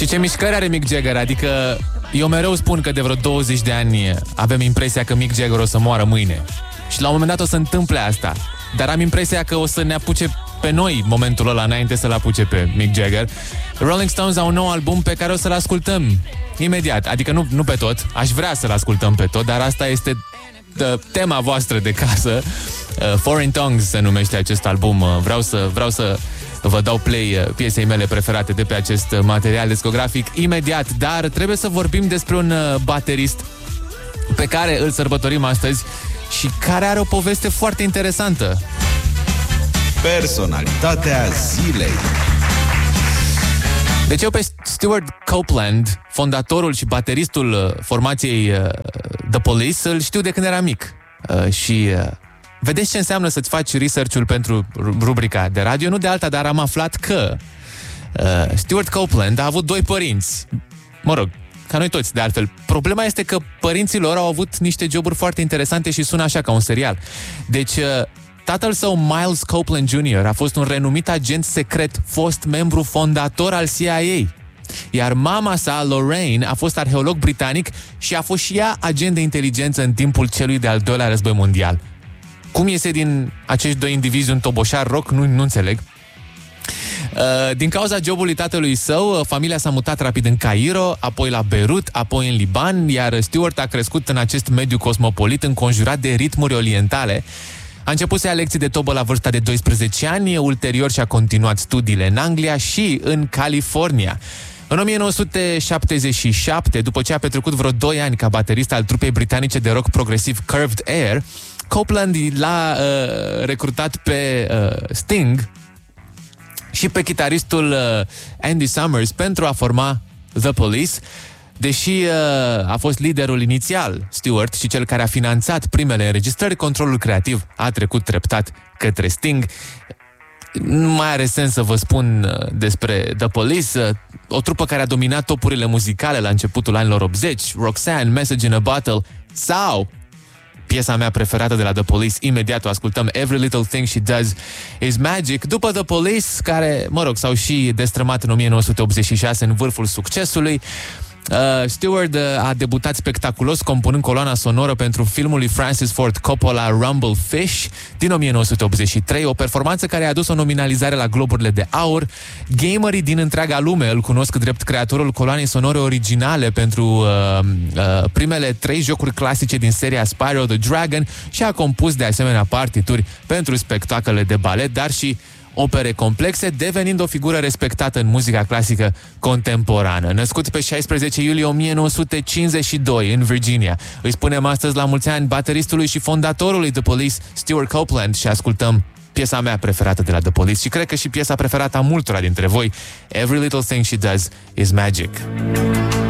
Și ce mișcări are Mick Jagger, adică eu mereu spun că de vreo 20 de ani avem impresia că Mick Jagger o să moară mâine. Și la un moment dat o să întâmple asta. Dar am impresia că o să ne apuce pe noi momentul ăla înainte să-l apuce pe Mick Jagger. Rolling Stones au un nou album pe care o să-l ascultăm imediat. Adică nu pe tot, aș vrea să-l ascultăm pe tot, dar asta este tema voastră de casă. Foreign Tongues se numește acest album. Vreau să vă dau play piesei mele preferate de pe acest material discografic imediat, dar trebuie să vorbim despre un baterist pe care îl sărbătorim astăzi și care are o poveste foarte interesantă. Personalitatea zilei. Deci eu pe Stuart Copeland, fondatorul și bateristul formației The Police, îl știu de când era mic. Și vedeți ce înseamnă să-ți faci research-ul pentru rubrica de radio? Nu de alta, dar am aflat că Stuart Copeland a avut 2 părinți. Mă rog, ca noi toți, de altfel. Problema este că părinții lor au avut niște joburi foarte interesante și sună așa ca un serial. Deci, tatăl său, Miles Copeland Jr., a fost un renumit agent secret, fost membru fondator al CIA. Iar mama sa, Lorraine, a fost arheolog britanic și a fost și ea agent de inteligență în timpul celui de-al 2-lea război mondial. Cum iese din acești 2 indivizi un toboșar rock, nu înțeleg. Din cauza jobului tatălui său, familia s-a mutat rapid în Cairo, apoi la Beirut, apoi în Liban, iar Stuart a crescut în acest mediu cosmopolit înconjurat de ritmuri orientale. A început să ia lecții de tobă la vârsta de 12 ani, ulterior și-a continuat studiile în Anglia și în California. În 1977, după ce a petrecut vreo 2 ani ca baterist al trupei britanice de rock progresiv Curved Air, Copeland l-a recrutat pe Sting și pe chitaristul Andy Summers pentru a forma The Police. Deși a fost liderul inițial, Stuart, și cel care a finanțat primele înregistrări, controlul creativ a trecut treptat către Sting. Nu mai are sens să vă spun despre The Police, o trupă care a dominat topurile muzicale la începutul anilor 80, Roxanne, Message in a Bottle, sau piesa mea preferată de la The Police, imediat o ascultăm, Every Little Thing She Does Is Magic. După The Police, care, mă rog, s-au și destrămat în 1986 în vârful succesului, Stewart a debutat spectaculos compunând coloana sonoră pentru filmul lui Francis Ford Coppola Rumble Fish din 1983, o performanță care a adus o nominalizare la Globurile de Aur. Gamerii din întreaga lume îl cunosc drept creatorul coloanei sonore originale pentru primele 3 jocuri clasice din seria Spyro the Dragon și a compus de asemenea partituri pentru spectacole de balet, dar și opere complexe, devenind o figură respectată în muzica clasică contemporană. Născut pe 16 iulie 1952 în Virginia, îi spunem astăzi la mulți ani bateristului și fondatorului The Police, Stuart Copeland, și ascultăm piesa mea preferată de la The Police și cred că și piesa preferată a multora dintre voi, Every Little Thing She Does Is Magic.